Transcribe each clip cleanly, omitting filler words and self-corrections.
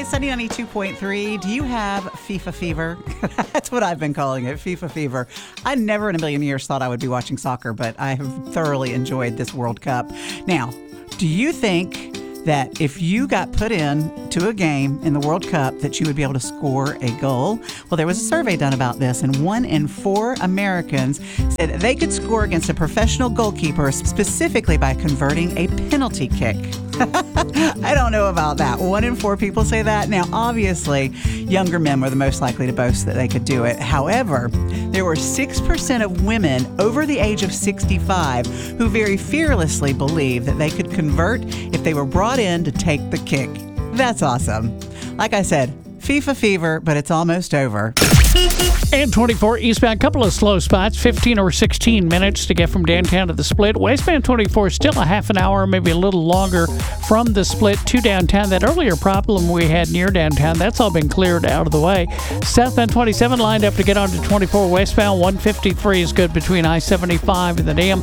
Sunny 92.3. Do you have FIFA fever? That's what I've been calling it, FIFA fever. I never in a million years thought I would be watching soccer, but I have thoroughly enjoyed this World Cup. Now, do you think that if you got put in to a game in the World Cup that you would be able to score a goal? Well, there was a survey done about this, and 1 in 4 Americans said that they could score against a professional goalkeeper specifically by converting a penalty kick. I don't know about that. 1 in 4 people say that. Now, obviously, younger men were the most likely to boast that they could do it. However, there were 6% of women over the age of 65 who very fearlessly believed that they could convert if they were brought in to take the kick. That's awesome. Like I said, FIFA fever, but it's almost over. And 24 eastbound, couple of slow spots, 15 or 16 minutes to get from downtown to the Split. Westbound 24 still a half an hour, maybe a little longer from the Split to downtown. That earlier problem we had near downtown, that's all been cleared out of the way. Southbound 27 lined up to get onto 24 westbound. 153 is good between I-75 and the dam.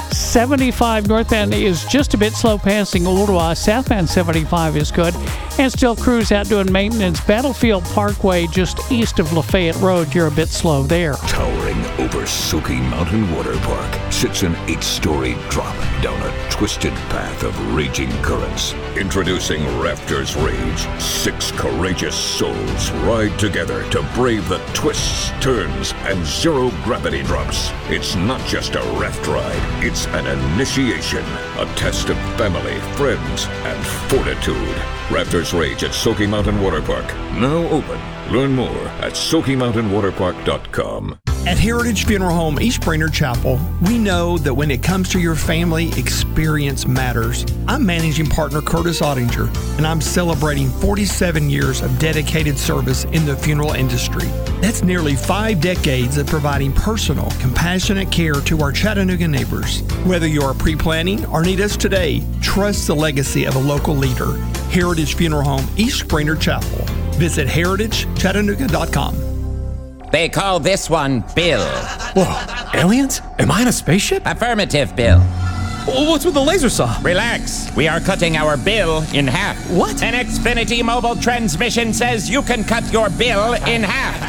75 northbound is just a bit slow passing Ooltewah. Southbound 75 is good. And still crews out doing maintenance. Battlefield Parkway just east of Lafayette Road, you're a bit slow there. Towering over Soaky Mountain Water Park sits an 8-story drop down a twisted path of raging currents. Introducing Raptors Rage. 6 courageous souls ride together to brave the twists, turns, and zero-gravity drops. It's not just a raft ride, it's an initiation, a test of family, friends, and fortitude. Raptors Rage at Soaky Mountain Water Park. Now open. Learn more at SoakyMountainWaterPark.com. At Heritage Funeral Home East Brainerd Chapel, we know that when it comes to your family, experience matters. I'm managing partner Curtis Ottinger, and I'm celebrating 47 years of dedicated service in the funeral industry. That's nearly 5 decades of providing personal, compassionate care to our Chattanooga neighbors. Whether you are pre-planning or need us today, trust the legacy of a local leader. Heritage Funeral Home East Brainerd Chapel. Visit heritagechattanooga.com. They call this one Bill. Whoa, aliens? Am I in a spaceship? Affirmative, Bill. What's with the laser saw? Relax. We are cutting our bill in half. What? An Xfinity mobile transmission says you can cut your bill in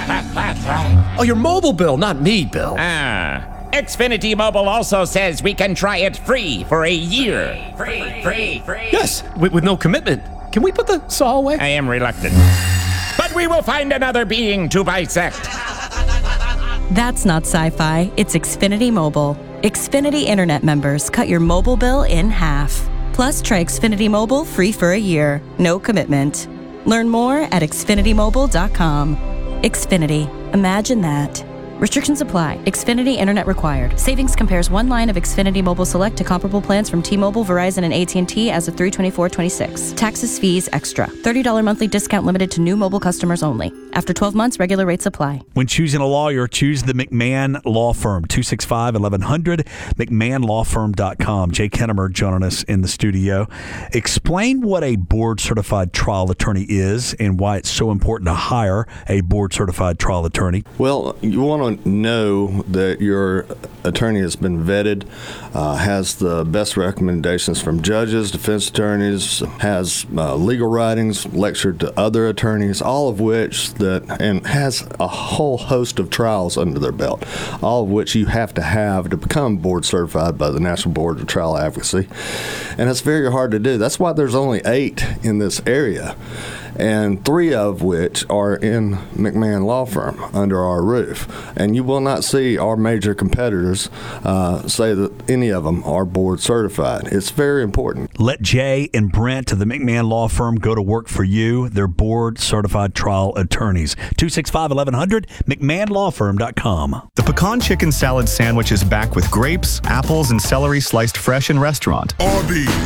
half. Oh, your mobile bill, not me, Bill. Xfinity Mobile also says we can try it free for a year. Free. Yes, with no commitment. Can we put the saw away? I am reluctant. But we will find another being to bisect. That's not sci-fi, it's Xfinity Mobile. Xfinity Internet members cut your mobile bill in half. Plus, try Xfinity Mobile free for a year. No commitment. Learn more at xfinitymobile.com. Xfinity. Imagine that. Restrictions apply. Xfinity Internet required. Savings compares one line of Xfinity Mobile Select to comparable plans from T-Mobile, Verizon, and AT&T as of 3/24/26. Taxes, fees, extra. $30 monthly discount limited to new mobile customers only. After 12 months, regular rates apply. When choosing a lawyer, choose the McMahon Law Firm, 265-1100, McMahonLawFirm.com. Jay Kennemer joining us in the studio. Explain what a board-certified trial attorney is and why it's so important to hire a board-certified trial attorney. Well, you want to know that your attorney has been vetted, has the best recommendations from judges, defense attorneys, has legal writings, lectured to other attorneys, all of which and has a whole host of trials under their belt, all of which you have to become board certified by the National Board of Trial Advocacy. And it's very hard to do. That's why there's only 8 in this area, and 3 of which are in McMahon Law Firm under our roof. And you will not see our major competitors say that any of them are board certified. It's very important. Let Jay and Brent of the McMahon Law Firm go to work for you. They're board certified trial attorneys. 265-1100, McMahonLawFirm.com. The pecan chicken salad sandwich is back with grapes, apples, and celery sliced fresh in restaurant. Arby's.